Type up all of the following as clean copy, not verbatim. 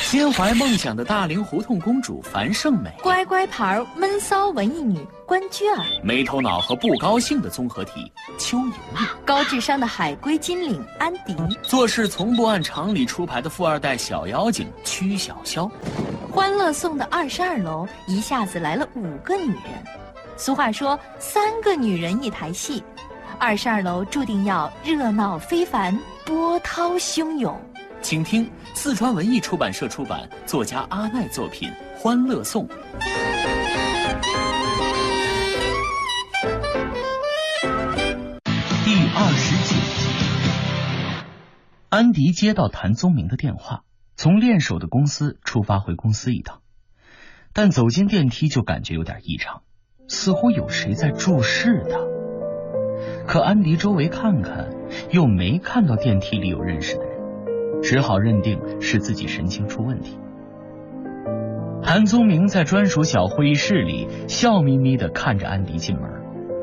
心怀梦想的大龄胡同公主樊胜美， 乖乖牌闷骚文艺女关雎尔， 没头脑和不高兴的综合体邱莹莹， 高智商的海归金领安迪， 做事从不按常理出牌的富二代小妖精曲筱绡。 欢乐颂的22楼一下子来了5个女人。俗话说3个女人一台戏，22楼注定要热闹非凡，波涛汹涌。 请听四川文艺出版社出版，作家阿奈作品《欢乐颂》 第29集。安迪接到谭宗明的电话，从练手的公司出发回公司一趟，但走进电梯就感觉有点异常，似乎有谁在注视他。可安迪周围看看，又没看到电梯里有认识的人，只好认定是自己神情出问题。谭宗明在专属小会议室里笑眯眯地看着安迪进门。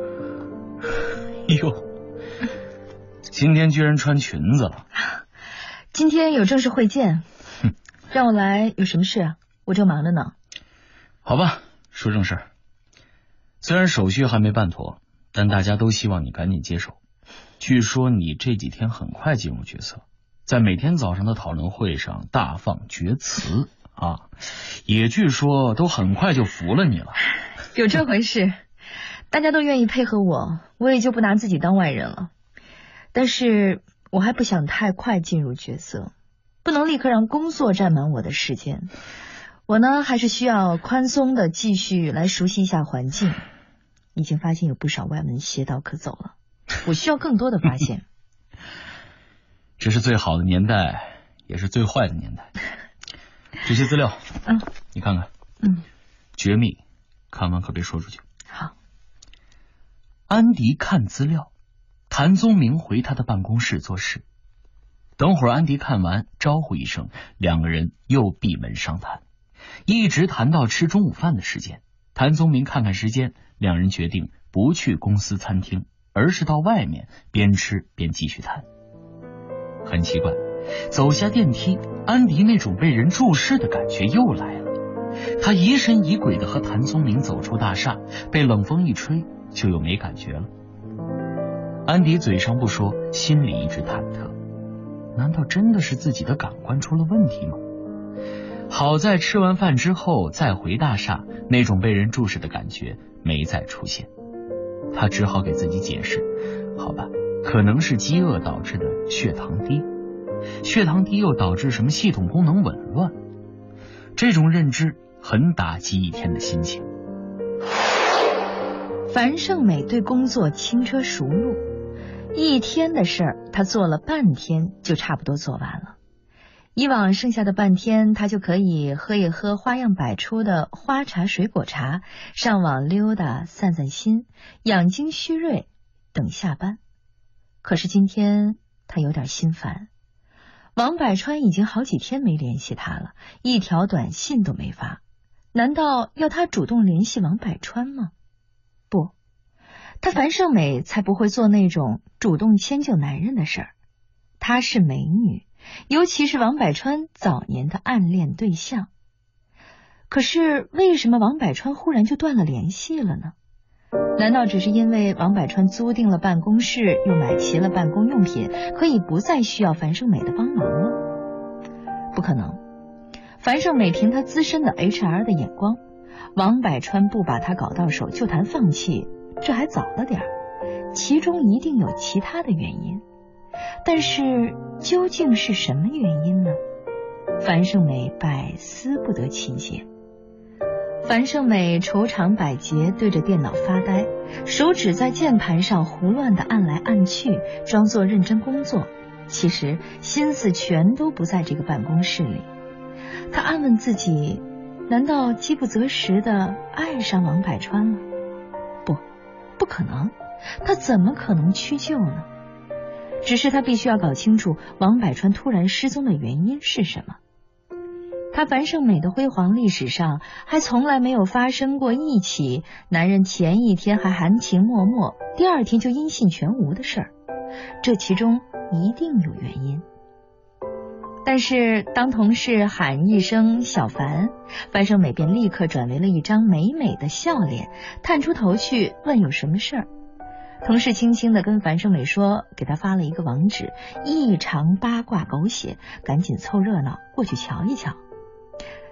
哟，今天居然穿裙子了。 今天有正式会见，让我来有什么事啊？我正忙着呢。 好吧，说正事儿。虽然手续还没办妥，但大家都希望你赶紧接手。据说你这几天很快进入角色，在每天早上的讨论会上大放厥词啊，也据说都很快就服了你了。 有这回事，大家都愿意配合我，我也就不拿自己当外人了。但是我还不想太快进入角色，不能立刻让工作占满我的时间。我呢，还是需要宽松的继续来熟悉一下环境。已经发现有不少歪门邪道可走了，我需要更多的发现。 这是最好的年代，也是最坏的年代。这些资料，你看看，绝密，看完可别说出去。 好。 安迪看资料，谭宗明回他的办公室做事。等会儿安迪看完，招呼一声，两个人又闭门商谈，一直谈到吃中午饭的时间。谭宗明看看时间，两人决定不去公司餐厅，而是到外面边吃边继续谈。很奇怪，走下电梯，安迪那种被人注视的感觉又来了。他疑神疑鬼的和谭宗明走出大厦，被冷风一吹，就又没感觉了。安迪嘴上不说，心里一直忐忑，难道真的是自己的感官出了问题吗？好在吃完饭之后再回大厦，那种被人注视的感觉没再出现。他只好给自己解释，好吧，可能是饥饿导致的血糖低，血糖低又导致什么系统功能紊乱。这种认知很打击一天的心情。 樊胜美对工作轻车熟路，一天的事儿她做了半天就差不多做完了。以往剩下的半天，他就可以喝一喝花样百出的花茶水果茶，上网溜达散散心，养精蓄锐，等下班。可是今天他有点心烦，王百川已经好几天没联系他了，一条短信都没发。难道要他主动联系王百川吗？不，他樊胜美才不会做那种主动迁就男人的事儿。她是美女，尤其是王百川早年的暗恋对象。可是为什么王百川忽然就断了联系了呢？难道只是因为王百川租订了办公室，又买齐了办公用品，可以不再需要樊胜美的帮忙了？不可能，樊胜美凭她资深的 HR 的眼光，王百川不把她搞到手就谈放弃，这还早了点儿，其中一定有其他的原因。但是究竟是什么原因呢？樊胜美百思不得其解。樊胜美愁肠百结，对着电脑发呆，手指在键盘上胡乱地按来按去，装作认真工作，其实心思全都不在这个办公室里。她暗问自己，难道饥不择食地爱上王百川了？不可能，她怎么可能屈就呢？只是他必须要搞清楚王百川突然失踪的原因是什么。他樊胜美的辉煌历史上还从来没有发生过一起男人前一天还含情脉脉，第二天就音信全无的事儿，这其中一定有原因。但但是当同事喊一声小樊，樊胜美便立刻转为了一张美美的笑脸，探出头去问有什么事儿。同事轻轻地跟樊胜美说，给他发了一个网址，异常八卦狗血，赶紧凑热闹过去瞧一瞧。